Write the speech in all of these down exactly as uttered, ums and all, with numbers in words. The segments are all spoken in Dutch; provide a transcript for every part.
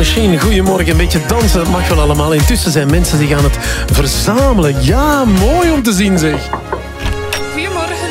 Machine, goedemorgen. Een beetje dansen, dat mag wel allemaal. Intussen zijn mensen die gaan het verzamelen. Ja, mooi om te zien, zeg. Goedemorgen.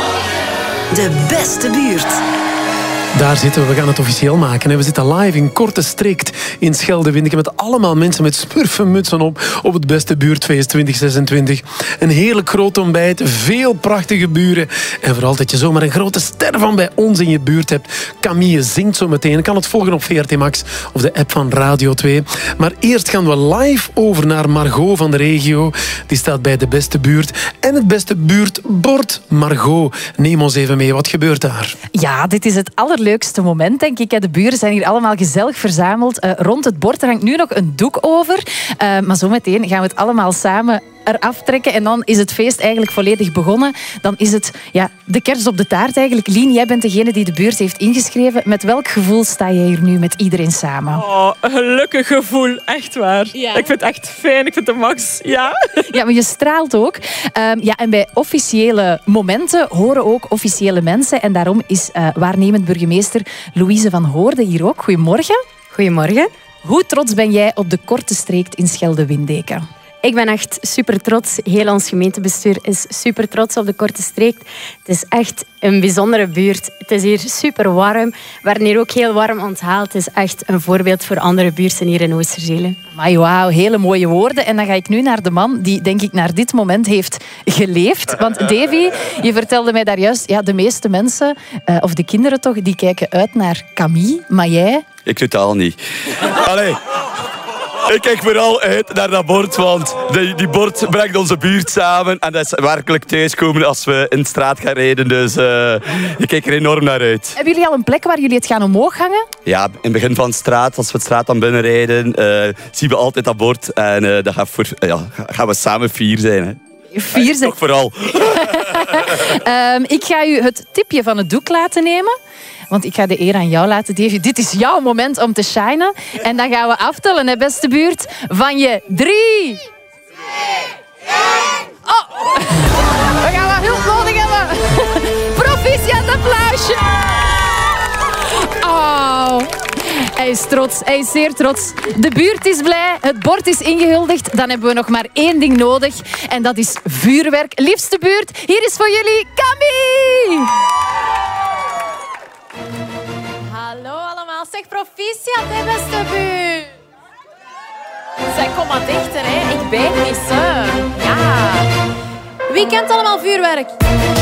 De beste buurt. Daar zitten we, we gaan het officieel maken. We zitten live in Korte Streekt in Scheldewindeke met allemaal mensen met smurfenmutsen op op het beste buurtfeest twintig zesentwintig. Een heerlijk groot ontbijt, veel prachtige buren en vooral dat je zomaar een grote ster van bij ons in je buurt hebt. Camille zingt zo meteen. Je kan het volgen op V R T Max of de app van Radio twee. Maar eerst gaan we live over naar Margot van de regio. Die staat bij de beste buurt en het beste buurtbord. Margot, neem ons even mee. Wat gebeurt daar? Ja, dit is het allerleukste moment, denk ik. De buren zijn hier allemaal gezellig verzameld uh, rond het bord. Er hangt nu nog een doek over. Uh, maar zometeen gaan we het allemaal samen eraf trekken. En dan is het feest eigenlijk volledig begonnen. Dan is het ja, de kers op de taart eigenlijk. Lien, jij bent degene die de buurt heeft ingeschreven. Met welk gevoel sta jij hier nu met iedereen samen? Oh, een gelukkig gevoel. Echt waar. Ja. Ik vind het echt fijn. Ik vind het max. Ja. Ja, maar je straalt ook. Um, ja, en bij officiële momenten horen ook officiële mensen. En daarom is uh, waarnemend burgemeester Louise van Hoorde hier ook. Goedemorgen. Goedemorgen. Hoe trots ben jij op de Korte Streekt in Scheldewindeke? Ik ben echt super trots. Heel ons gemeentebestuur is super trots op de Korte Streekt. Het is echt een bijzondere buurt. Het is hier super warm. We werden hier ook heel warm onthaald. Het is echt een voorbeeld voor andere buurten hier in Oosterzele. Maar wauw, hele mooie woorden. En dan ga ik nu naar de man die, denk ik, naar dit moment heeft geleefd. Want Davy, je vertelde mij daar juist, ja, de meeste mensen, uh, of de kinderen toch, die kijken uit naar Camille. Maar jij? Ik totaal niet. Allee. Ik kijk vooral uit naar dat bord, want die, die bord brengt onze buurt samen. En dat is werkelijk thuiskomen als we in de straat gaan rijden. Dus uh, ik kijk er enorm naar uit. Hebben jullie al een plek waar jullie het gaan omhoog hangen? Ja, in het begin van de straat, als we de straat dan binnen rijden, uh, zien we altijd dat bord. En uh, dan gaan we, voor, ja, gaan we samen vier zijn. Hè. Vier zijn? Toch vooral. um, ik ga u het tipje van het doek laten nemen. Want ik ga de eer aan jou laten, Davy. Dit is jouw moment om te shinen. En dan gaan we aftellen, hè, beste buurt. Van je drie... twee, één... Oh! We gaan wat hulp nodig hebben. Proficiat applausje. Oh... Hij is trots, hij is zeer trots. De buurt is blij, het bord is ingehuldigd. Dan hebben we nog maar één ding nodig. En dat is vuurwerk. Liefste buurt, hier is voor jullie Camille! Hallo allemaal, zeg proficiat, hè, beste buurt. Zeg, kom maar dichter, hè. Ik bijt niet, hè. Ja. Wie kent allemaal vuurwerk?